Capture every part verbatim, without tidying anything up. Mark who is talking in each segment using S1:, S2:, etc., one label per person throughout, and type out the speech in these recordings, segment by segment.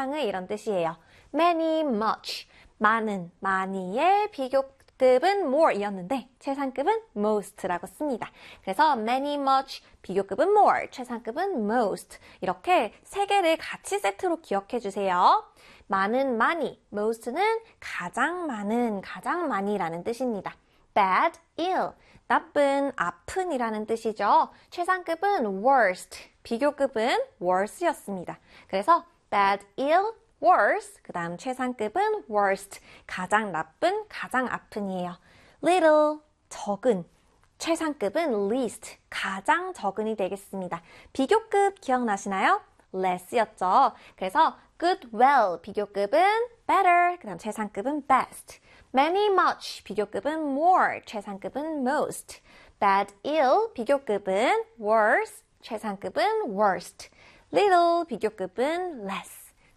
S1: 상의 이런 뜻이에요. many, much, 많은, 많이의 비교급은 more 이었는데 최상급은 most라고 씁니다. 그래서 many, much, 비교급은 more, 최상급은 most 이렇게 세 개를 같이 세트로 기억해 주세요. 많은, 많이, most는 가장 많은, 가장 많이라는 뜻입니다. bad, ill, 나쁜, 아픈이라는 뜻이죠. 최상급은 worst, 비교급은 worse였습니다. 그래서 bad, ill, worse, 그 다음 최상급은 worst, 가장 나쁜, 가장 아픈이에요. little, 적은, 최상급은 least, 가장 적은이 되겠습니다. 비교급 기억나시나요? less였죠. 그래서 good, well, 비교급은 better, 그 다음 최상급은 best. many, much, 비교급은 more, 최상급은 most. bad, ill, 비교급은 worse, 최상급은 worst. little, 비교급은 less,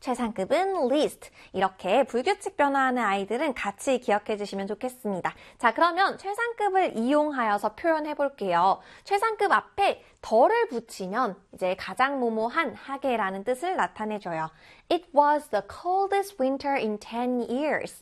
S1: 최상급은 least. 이렇게 불규칙 변화하는 아이들은 같이 기억해 주시면 좋겠습니다. 자, 그러면 최상급을 이용하여서 표현해 볼게요. 최상급 앞에 덜을 붙이면 이제 가장 모모한 하게라는 뜻을 나타내줘요. It was the coldest winter in ten years.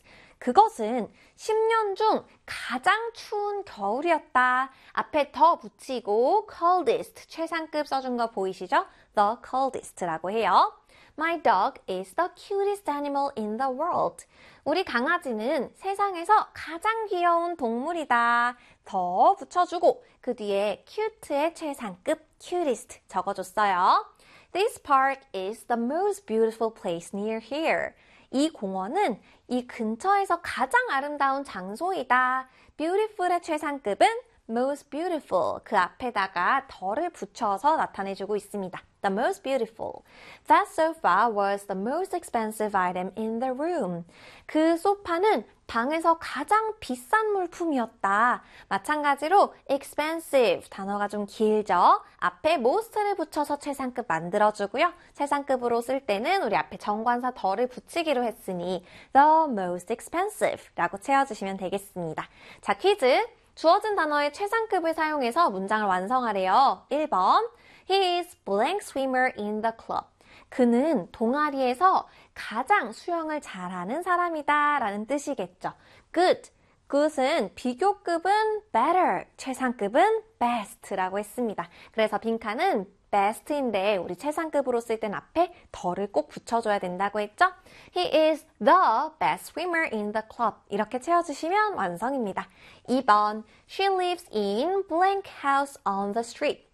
S1: 그것은 십 년 중 가장 추운 겨울이었다. 앞에 더 붙이고 coldest, 최상급 써준 거 보이시죠? The coldest라고 해요. My dog is the cutest animal in the world. 우리 강아지는 세상에서 가장 귀여운 동물이다. 더 붙여주고 그 뒤에 cute의 최상급 cutest 적어줬어요. This park is the most beautiful place near here. 이 공원은 이 근처에서 가장 아름다운 장소이다. beautiful의 최상급은 most beautiful, 그 앞에다가 더를 붙여서 나타내주고 있습니다. The most beautiful. That sofa was the most expensive item in the room. 그 소파는 방에서 가장 비싼 물품이었다. 마찬가지로 expensive, 단어가 좀 길죠? 앞에 most를 붙여서 최상급 만들어주고요. 최상급으로 쓸 때는 우리 앞에 정관사 더를 붙이기로 했으니 the most expensive 라고 채워주시면 되겠습니다. 자, 퀴즈. 주어진 단어의 최상급을 사용해서 문장을 완성하래요. 일 번. He is blank swimmer in the club. 그는 동아리에서 가장 수영을 잘하는 사람이다 라는 뜻이겠죠. Good. good은 비교급은 better, 최상급은 best라고 했습니다. 그래서 빈칸은 best인데 우리 최상급으로 쓸 땐 앞에 더를 꼭 붙여줘야 된다고 했죠? He is the best swimmer in the club. 이렇게 채워주시면 완성입니다. 이 번. She lives in blank house on the street.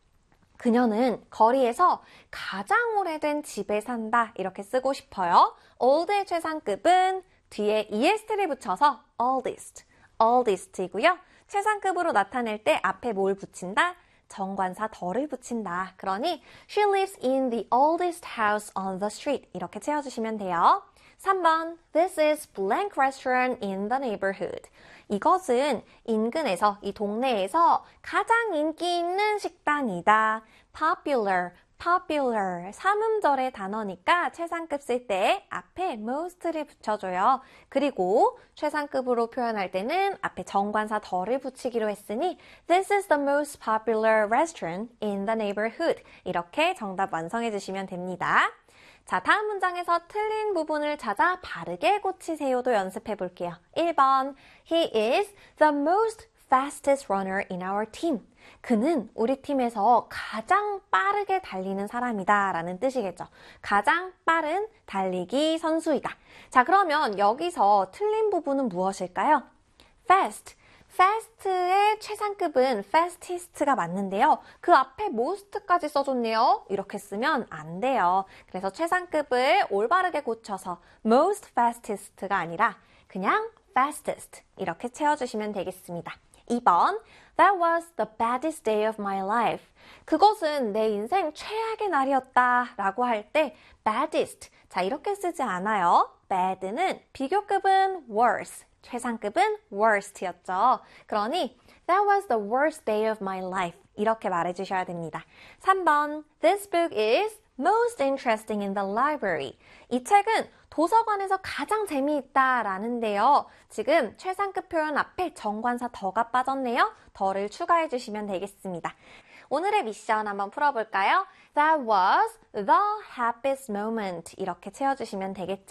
S1: 그녀는 거리에서 가장 오래된 집에 산다. 이렇게 쓰고 싶어요. old의 최상급은 뒤에 est를 붙여서 oldest, oldest이고요. 최상급으로 나타낼 때 앞에 뭘 붙인다? 정관사 더를 붙인다. 그러니 she lives in the oldest house on the street. 이렇게 채워주시면 돼요. 삼 번. This is blank restaurant in the neighborhood. 이것은 인근에서, 이 동네에서 가장 인기 있는 식당이다. popular, popular, 삼음절의 단어니까 최상급 쓸 때 앞에 most를 붙여줘요. 그리고 최상급으로 표현할 때는 앞에 정관사 더를 붙이기로 했으니 This is the most popular restaurant in the neighborhood. 이렇게 정답 완성해 주시면 됩니다. 자, 다음 문장에서 틀린 부분을 찾아 바르게 고치세요도 연습해 볼게요. 일 번. He is the most fastest runner in our team. 그는 우리 팀에서 가장 빠르게 달리는 사람이다 라는 뜻이겠죠. 가장 빠른 달리기 선수이다. 자, 그러면 여기서 틀린 부분은 무엇일까요? fast. fast의 최상급은 fastest가 맞는데요. 그 앞에 most까지 써줬네요. 이렇게 쓰면 안 돼요. 그래서 최상급을 올바르게 고쳐서 most fastest가 아니라 그냥 fastest 이렇게 채워주시면 되겠습니다. 이 번. That was the baddest day of my life. 그것은 내 인생 최악의 날이었다 라고 할 때 baddest. 자, 이렇게 쓰지 않아요. bad는 비교급은 worse. 최상급은 worst였죠. 그러니 That was the worst day of my life. 이렇게 말해주셔야 됩니다. 삼 번. This book is most interesting in the library. 이 책은 도서관에서 가장 재미있다 라는데요. 지금 최상급 표현 앞에 정관사 더가 빠졌네요. 더를 추가해 주시면 되겠습니다. 오늘의 미션 한번 풀어볼까요? That was the happiest moment. 이렇게 채워주시면 되겠죠?